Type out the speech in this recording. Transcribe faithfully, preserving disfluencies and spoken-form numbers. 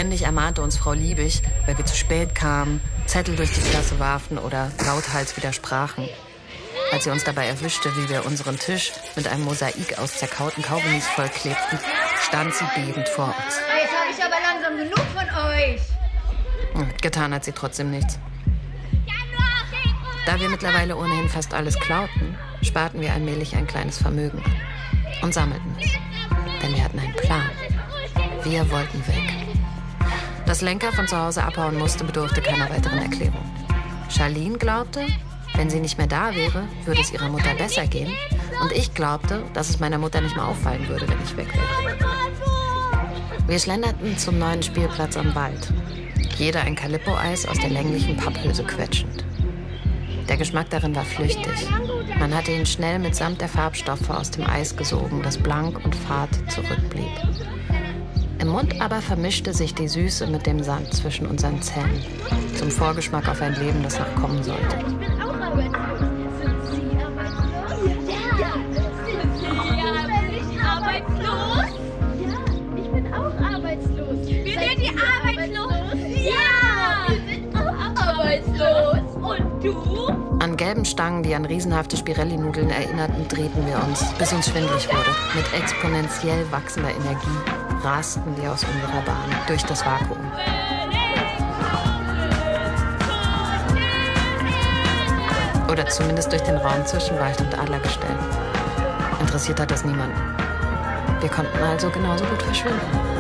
Ständig ermahnte uns Frau Liebig, weil wir zu spät kamen, Zettel durch die Klasse warfen oder lauthals widersprachen. Als sie uns dabei erwischte, wie wir unseren Tisch mit einem Mosaik aus zerkauten Kaugummis vollklebten, stand sie bebend vor uns. Jetzt habe ich aber langsam genug von euch. Getan hat sie trotzdem nichts. Da wir mittlerweile ohnehin fast alles klauten, sparten wir allmählich ein kleines Vermögen und sammelten es. Denn wir hatten einen Plan. Wir wollten weg. Dass Lenka von zu Hause abhauen musste, bedurfte keiner weiteren Erklärung. Charlene glaubte, wenn sie nicht mehr da wäre, würde es ihrer Mutter besser gehen. Und ich glaubte, dass es meiner Mutter nicht mehr auffallen würde, wenn ich weg wäre. Wir schlenderten zum neuen Spielplatz am Wald. Jeder ein Calippo-Eis aus der länglichen Papphülse quetschend. Der Geschmack darin war flüchtig. Man hatte ihn schnell mitsamt der Farbstoffe aus dem Eis gesogen, das blank und fad zurückblieb. Im Mund aber vermischte sich die Süße mit dem Sand zwischen unseren Zähnen, zum Vorgeschmack auf ein Leben, das noch kommen sollte. An gelben Stangen, die an riesenhafte Spirelli-Nudeln erinnerten, drehten wir uns, bis uns schwindelig wurde. Mit exponentiell wachsender Energie rasten wir aus unserer Bahn durch das Vakuum. Oder zumindest durch den Raum zwischen Wald und Adlergestell. Interessiert hat das niemanden. Wir konnten also genauso gut verschwinden.